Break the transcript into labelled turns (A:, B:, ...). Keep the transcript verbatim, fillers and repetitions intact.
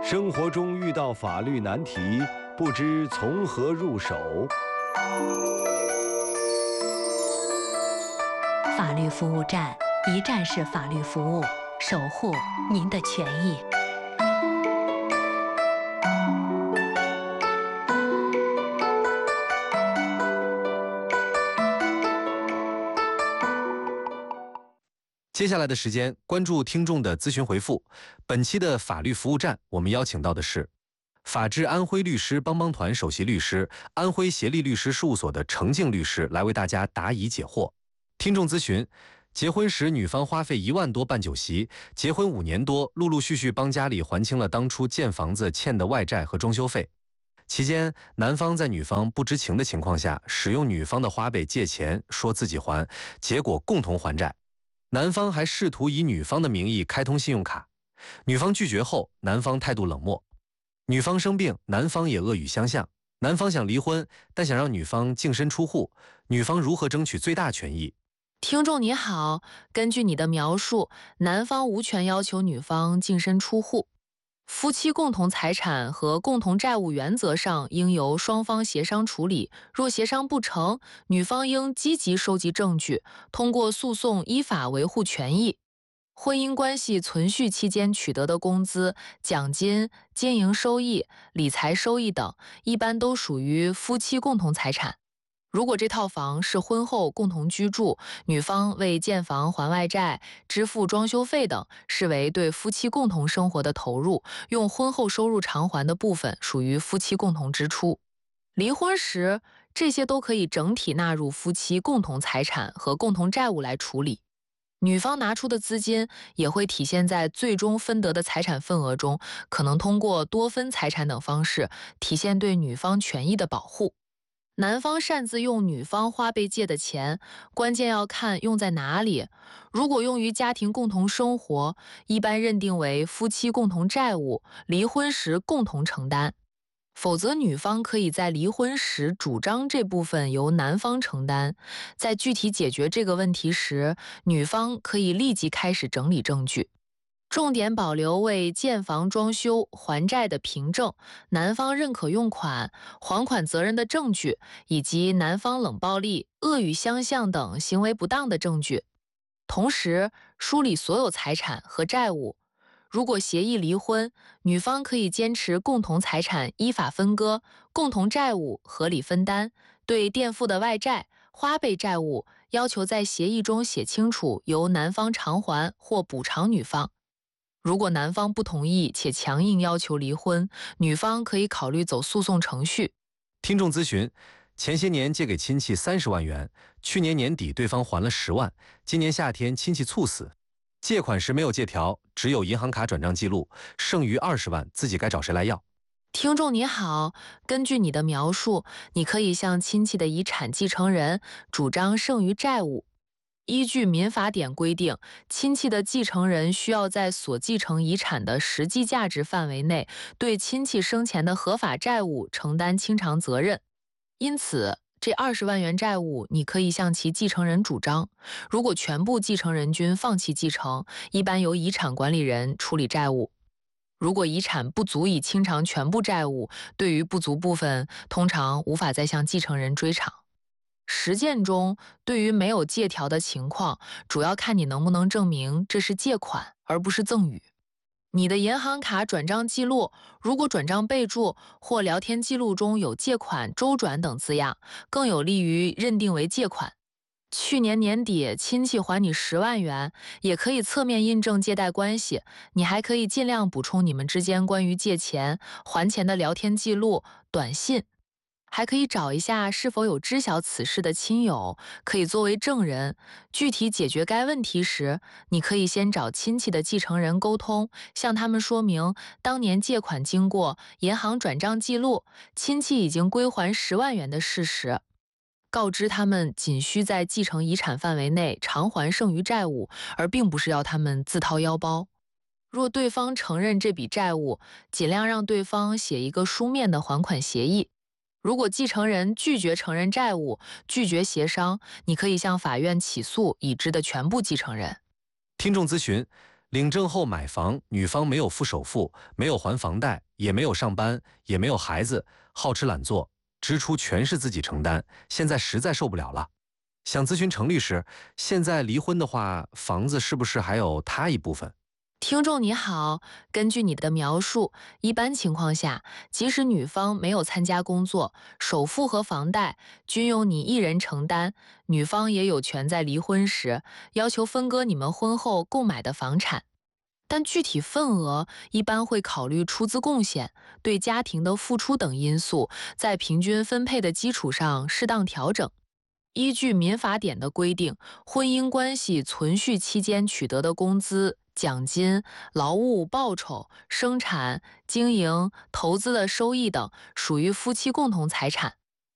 A: 生活中遇到法律难题，不知从何入手。
B: 法律服务站，一站式法律服务，守护您的权益。
C: 接下来的时间，关注听众的咨询回复。本期的法律服务站，我们邀请到的是法治安徽律师帮帮团首席律师、安徽协力律师事务所的程静律师，来为大家答疑解惑。听众咨询：结婚时女方花费一万多办酒席，结婚五年多，陆陆续续帮家里还清了当初建房子欠的外债和装修费。期间，男方在女方不知情的情况下，使用女方的花呗借钱，说自己还，结果共同还债。男方还试图以女方的名义开通信用卡，女方拒绝后，男方态度冷漠。女方生病，男方也恶语相向。男方想离婚，但想让女方净身出户，女方如何争取最大权益？
D: 听众你好，根据你的描述，男方无权要求女方净身出户。夫妻共同财产和共同债务原则上应由双方协商处理，若协商不成，女方应积极收集证据，通过诉讼依法维护权益。婚姻关系存续期间取得的工资、奖金、经营收益、理财收益等，一般都属于夫妻共同财产。如果这套房是婚后共同居住，女方为建房还外债、支付装修费等，视为对夫妻共同生活的投入，用婚后收入偿还的部分属于夫妻共同支出。离婚时，这些都可以整体纳入夫妻共同财产和共同债务来处理。女方拿出的资金也会体现在最终分得的财产份额中，可能通过多分财产等方式体现对女方权益的保护。男方擅自用女方花呗借的钱，关键要看用在哪里。如果用于家庭共同生活，一般认定为夫妻共同债务，离婚时共同承担。否则，女方可以在离婚时主张这部分由男方承担。在具体解决这个问题时，女方可以立即开始整理证据。重点保留为建房装修还债的凭证、男方认可用款、还款责任的证据，以及男方冷暴力、恶语相向等行为不当的证据。同时，梳理所有财产和债务。如果协议离婚，女方可以坚持共同财产依法分割，共同债务合理分担。对垫付的外债、花呗债务，要求在协议中写清楚由男方偿还或补偿女方。如果男方不同意且强硬要求离婚，女方可以考虑走诉讼程序。
C: 听众咨询：前些年借给亲戚三十万元，去年年底对方还了十万，今年夏天亲戚猝死，借款时没有借条，只有银行卡转账记录，剩余二十万，自己该找谁来要？
D: 听众你好，根据你的描述，你可以向亲戚的遗产继承人主张剩余债务。依据民法典规定，亲戚的继承人需要在所继承遗产的实际价值范围内，对亲戚生前的合法债务承担清偿责任。因此，这二十万元债务，你可以向其继承人主张。如果全部继承人均放弃继承，一般由遗产管理人处理债务。如果遗产不足以清偿全部债务，对于不足部分，通常无法再向继承人追偿。实践中，对于没有借条的情况，主要看你能不能证明这是借款，而不是赠与。你的银行卡转账记录，如果转账备注或聊天记录中有借款周转等字样，更有利于认定为借款。去年年底亲戚还你十万元，也可以侧面印证借贷关系。你还可以尽量补充你们之间关于借钱、还钱的聊天记录、短信。还可以找一下是否有知晓此事的亲友，可以作为证人。具体解决该问题时，你可以先找亲戚的继承人沟通，向他们说明当年借款经过、银行转账记录、亲戚已经归还十万元的事实。告知他们仅需在继承遗产范围内偿还剩余债务，而并不是要他们自掏腰包。若对方承认这笔债务，尽量让对方写一个书面的还款协议。如果继承人拒绝承认债务，拒绝协商，你可以向法院起诉已知的全部继承人。
C: 听众咨询： 领证后买房，女方没有付首付，没有还房贷，也没有上班，也没有孩子，好吃懒做，支出全是自己承担，现在实在受不了了，想咨询程律师，现在离婚的话，房子是不是还有他一部分？
D: 听众你好，根据你的描述，一般情况下，即使女方没有参加工作，首付和房贷均由你一人承担，女方也有权在离婚时要求分割你们婚后购买的房产。但具体份额一般会考虑出资贡献、对家庭的付出等因素，在平均分配的基础上适当调整。依据民法典的规定，婚姻关系存续期间取得的工资、奖金、劳务报酬、生产、经营、投资的收益等，属于夫妻共同财产。